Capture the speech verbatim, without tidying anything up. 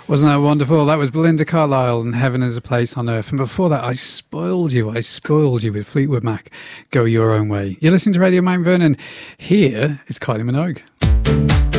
Wasn't that wonderful? That was Belinda Carlisle and Heaven is a Place on Earth. And before that, I spoiled you. I spoiled you with Fleetwood Mac, Go Your Own Way. You're listening to Radio Mount Vernon. Here is Kylie Minogue.